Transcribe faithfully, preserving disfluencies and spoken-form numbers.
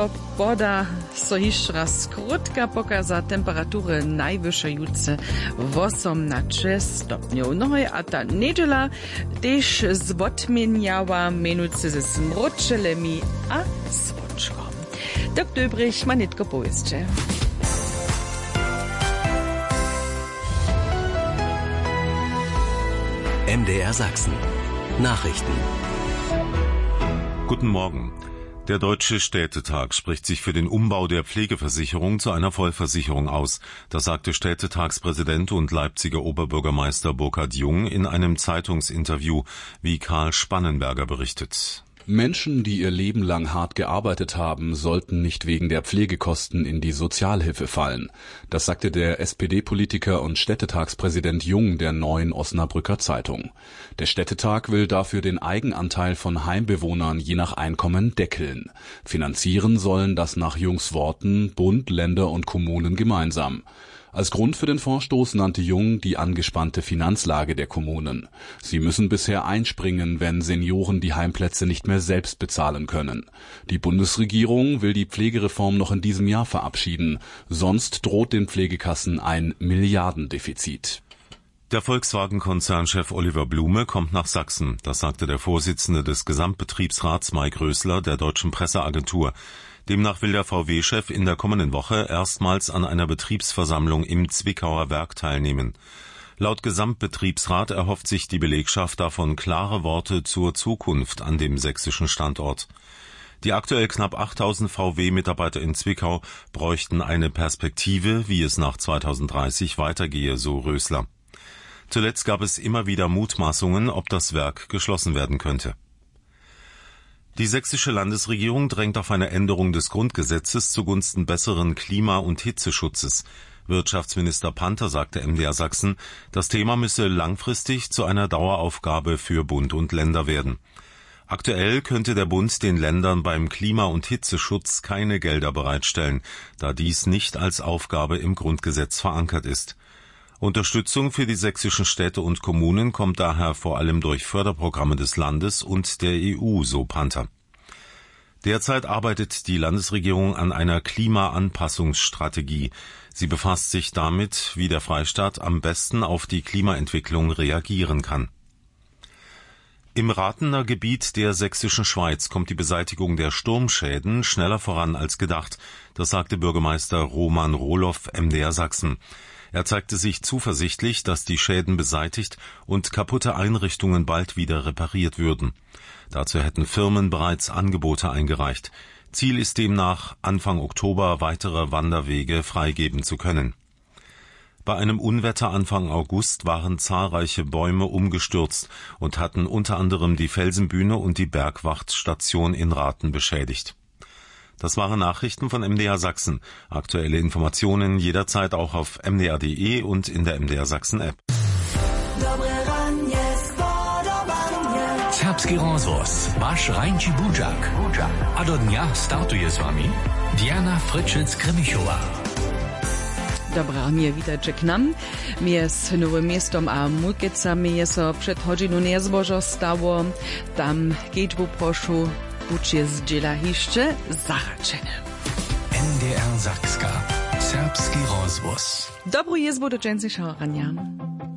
to poda so jeszcze raz krótka pokaza temperatury najwyższe osiemnaście stopniów. No a ta niedziela też zwodmieniała menuce ze smročelemi a słoczką. Tak dobrych manitko powiedzcie. M D R Sachsen. Nachrichten. Guten Morgen. Der Deutsche Städtetag spricht sich für den Umbau der Pflegeversicherung zu einer Vollversicherung aus. Das sagte Städtetagspräsident und Leipziger Oberbürgermeister Burkhard Jung in einem Zeitungsinterview, wie Karl Spannenberger berichtet. Menschen, die ihr Leben lang hart gearbeitet haben, sollten nicht wegen der Pflegekosten in die Sozialhilfe fallen. Das sagte der S P D-Politiker und Städtetagspräsident Jung der Neuen Osnabrücker Zeitung. Der Städtetag will dafür den Eigenanteil von Heimbewohnern je nach Einkommen deckeln. Finanzieren sollen das nach Jungs Worten Bund, Länder und Kommunen gemeinsam. Als Grund für den Vorstoß nannte Jung die angespannte Finanzlage der Kommunen. Sie müssen bisher einspringen, wenn Senioren die Heimplätze nicht mehr selbst bezahlen können. Die Bundesregierung will die Pflegereform noch in diesem Jahr verabschieden. Sonst droht den Pflegekassen ein Milliardendefizit. Der Volkswagen-Konzernchef Oliver Blume kommt nach Sachsen. Das sagte der Vorsitzende des Gesamtbetriebsrats Mike Rösler der Deutschen Presseagentur. Demnach will der V W-Chef in der kommenden Woche erstmals an einer Betriebsversammlung im Zwickauer Werk teilnehmen. Laut Gesamtbetriebsrat erhofft sich die Belegschaft davon klare Worte zur Zukunft an dem sächsischen Standort. Die aktuell knapp achttausend V W-Mitarbeiter in Zwickau bräuchten eine Perspektive, wie es nach zweitausenddreißig weitergehe, so Rösler. Zuletzt gab es immer wieder Mutmaßungen, ob das Werk geschlossen werden könnte. Die sächsische Landesregierung drängt auf eine Änderung des Grundgesetzes zugunsten besseren Klima- und Hitzeschutzes. Wirtschaftsminister Panther sagte M D R Sachsen, das Thema müsse langfristig zu einer Daueraufgabe für Bund und Länder werden. Aktuell könnte der Bund den Ländern beim Klima- und Hitzeschutz keine Gelder bereitstellen, da dies nicht als Aufgabe im Grundgesetz verankert ist. Unterstützung für die sächsischen Städte und Kommunen kommt daher vor allem durch Förderprogramme des Landes und der E U, so Panther. Derzeit arbeitet die Landesregierung an einer Klimaanpassungsstrategie. Sie befasst sich damit, wie der Freistaat am besten auf die Klimaentwicklung reagieren kann. Im Rathener Gebiet der sächsischen Schweiz kommt die Beseitigung der Sturmschäden schneller voran als gedacht. Das sagte Bürgermeister Roman Rohloff M D R Sachsen. Er zeigte sich zuversichtlich, dass die Schäden beseitigt und kaputte Einrichtungen bald wieder repariert würden. Dazu hätten Firmen bereits Angebote eingereicht. Ziel ist demnach, Anfang Oktober weitere Wanderwege freigeben zu können. Bei einem Unwetter Anfang August waren zahlreiche Bäume umgestürzt und hatten unter anderem die Felsenbühne und die Bergwachtstation in Rathen beschädigt. Das waren Nachrichten von M D R Sachsen. Aktuelle Informationen jederzeit auch auf m d r punkt d e und in der M D R Sachsen App. Serbski rozvoz, váš Rajnči Budžak. A do dňa startuje s vami Diana Fryczec-Kremichova. Dobra, mnie witajcie k nam. Mnie z Nowym Miestom a Mulkicami je so przed hodziną niezbożo stało. Tam kietwu proszu ucie zdziela hiszcze zaraczene. M D R Sakska. Serbski rozvoz. Dobru jezbo do dżęsy szarania.